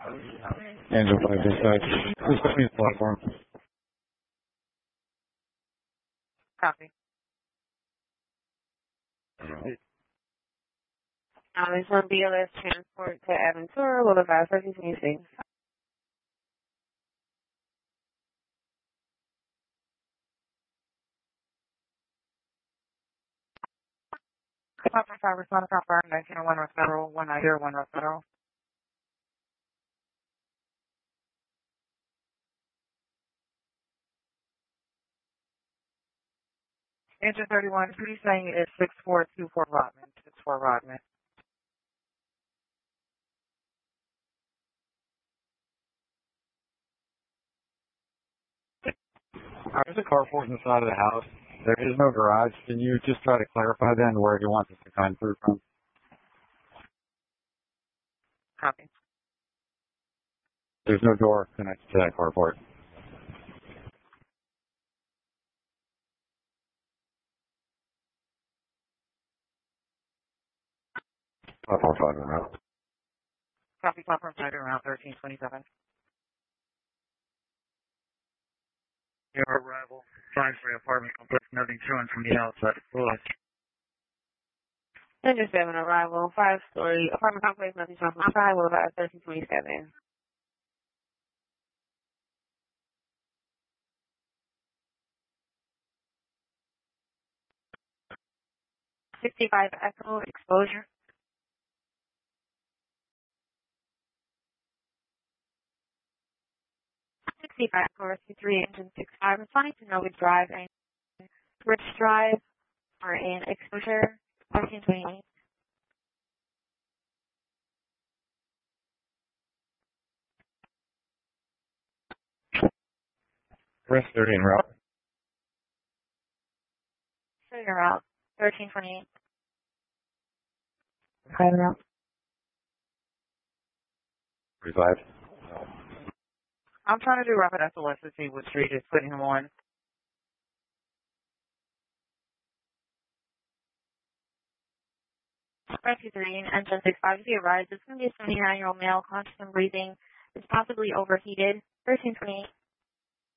Angel 5 dispatch. Please put me on the platform. Copy. Alright. This one BLS transport to Aventura will advise 1326. Department 5 respond confirmed 1901 North Federal, 1901 North Federal. Engine 31, who are you saying is 6424 Rodman? 64 Rodman. There's a carport in the side of the house. There is no garage. Can you just try to clarify then where he wants us to come through from? Copy. There's no door connected to that carport. Platform 5 en route. Copy. Platform 5 around 1327. Your arrival. 5-3 apartment complex. Nothing showing from the outside. Engine 7 arrival, 5-story apartment complex, nothing showing from outside, will advise 1327. 65 Echo exposure. 65 Echo RC3 engine 65. Responding to Novi Drive and Rich Drive are in exposure 1328. Rest 30 en route. So you're out 1328. Private route. 35. I'm trying to do rapid SOS to see what street is putting him on. Rescue 3, engine 65, if he arrives, it's going to be a 79-year-old male, conscious and breathing, is possibly overheated. 1328.